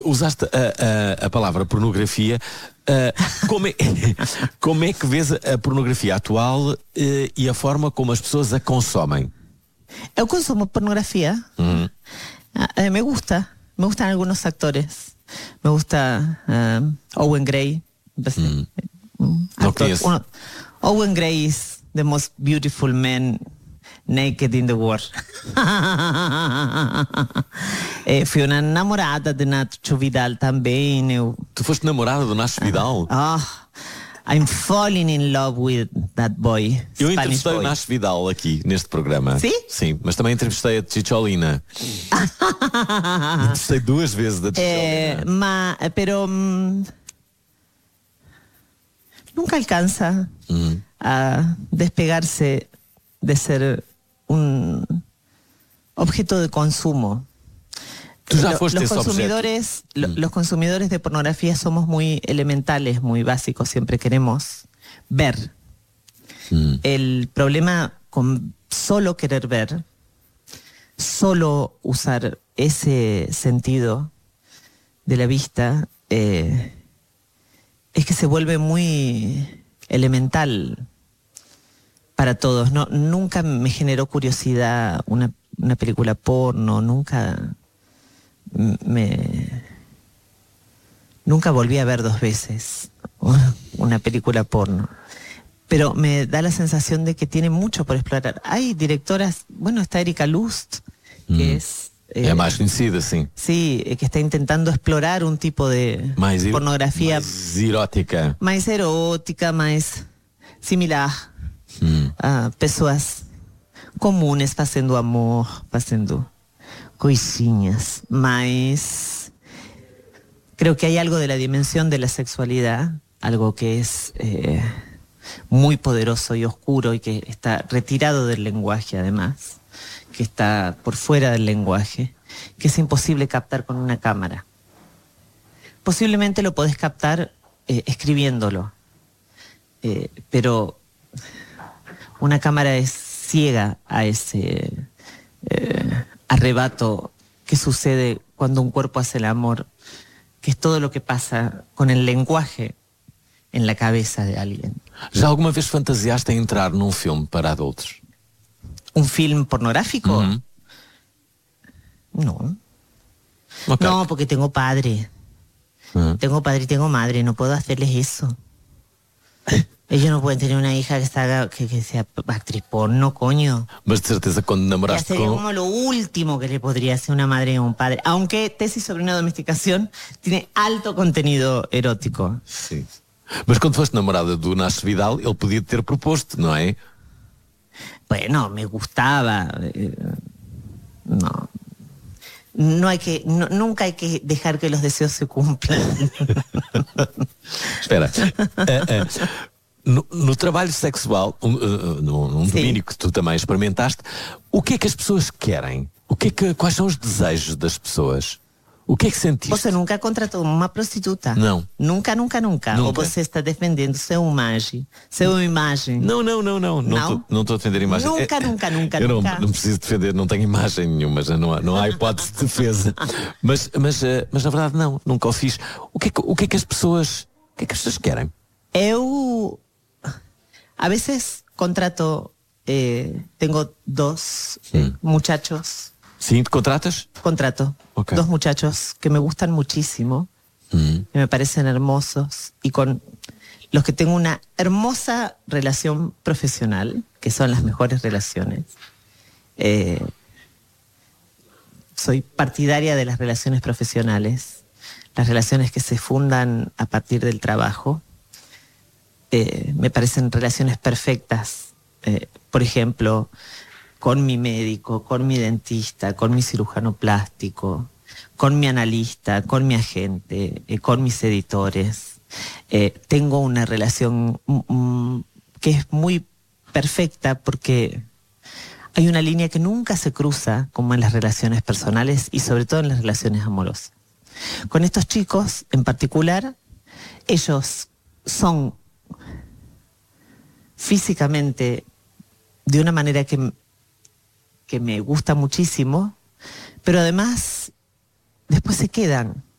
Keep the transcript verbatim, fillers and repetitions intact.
Usaste a, a, a palavra pornografia. Uh, como, é, como é que vês a pornografia atual uh, e a forma como as pessoas a consomem? Eu consumo pornografía. Uh-huh. Uh, me gusta. Me gustan algunos actores. Me gusta uh, Owen Gray. Mm. No uno, Owen Gray is the most beautiful man naked in the world. eh, fui uma namorada de Nacho Vidal também. Eu... Tu foste namorada do Nacho Vidal? Ah, oh, I'm falling in love with that boy. Eu entrevistei o Nacho Vidal aqui neste programa. Sim? Sim, mas também entrevistei a Chicholina. Entrevistei duas vezes a Chicholina. Eh, ma, pero um, nunca alcanza mm. a despegarse de ser un objeto de consumo. Tú ya fuiste los consumidores, lo, mm. los consumidores de pornografía somos muy elementales, muy básicos, siempre queremos ver. Mm. El problema con solo querer ver, solo usar ese sentido de la vista, eh, es que se vuelve muy elemental para todos. No, nunca me generó curiosidad una, una película porno, nunca me nunca volví a ver dos veces una película porno. Pero me da la sensación de que tiene mucho por explorar. Hay directoras, bueno, está Erika Lust, que mm. es... Eh, é mais conhecida, sim. Sí, que está intentando explorar un tipo de mais pornografía... Mais erótica. Mais erótica, mais similar. Hum. A pessoas comunes fazendo amor, fazendo coisinhas, mas creo que hay algo de la dimensión de la sexualidad, algo que es eh, muy poderoso y oscuro y que está retirado del lenguaje además, que está por fuera del lenguaje, que es imposible captar con una cámara. Posiblemente lo podés captar eh, escribiéndolo, eh, pero una cámara es ciega a ese eh, arrebato que sucede cuando un cuerpo hace el amor, que es todo lo que pasa con el lenguaje en la cabeza de alguien. ¿Ya alguna vez fantasiaste en entrar num filme para adultos? ¿Un film pornográfico? Uh-huh. No. Okay. No, porque tengo padre. Uh-huh. Tengo padre y tengo madre, no puedo hacerles eso. Ellos no pueden tener una hija que, haga, que, que sea actriz porno, coño. Mas de certeza cuando enamoraste sería con... como lo último que le podría hacer una madre a un padre. Aunque Tesis sobre una domesticación tiene alto contenido erótico. Sim. Mas quando foste namorada do Nacho Vidal, ele podia ter proposto, não é? Bueno, me gustaba. No. No hay que, no, nunca hay que dejar que los deseos se cumplan. Espera. Uh, uh, no, no trabalho sexual, um, uh, num domínio que tu também experimentaste, o que é que as pessoas querem? O que é que, quais são os desejos das pessoas? O que é que sentiste? Você nunca contratou uma prostituta? Não. Nunca, nunca, nunca. Nunca. Ou você está defendendo seu imagem? Seu imagem? Não, não, não, não. Não? Não estou a defender a imagem. Nunca, é, nunca, nunca, eu nunca. Não, não preciso defender, não tenho imagem nenhuma, não há, não há hipótese de defesa. Mas, mas, mas na verdade não, nunca o fiz. O que é que, o que, é que as pessoas, o que é que as pessoas querem? Eu, a veces contrato, eh, tengo dos eh, muchachos. ¿Sí? ¿Contratas? Contrato. Okay. Dos muchachos que me gustan muchísimo, mm. que me parecen hermosos y con los que tengo una hermosa relación profesional, que son las mejores relaciones. Eh, soy partidaria de las relaciones profesionales, las relaciones que se fundan a partir del trabajo. Eh, me parecen relaciones perfectas. Eh, por ejemplo, con mi médico, con mi dentista, con mi cirujano plástico, con mi analista, con mi agente, eh, con mis editores. Eh, tengo una relación mm, que es muy perfecta porque hay una línea que nunca se cruza como en las relaciones personales y sobre todo en las relaciones amorosas. Con estos chicos en particular, ellos son físicamente de una manera que que me gusta muchísimo, pero además después se quedan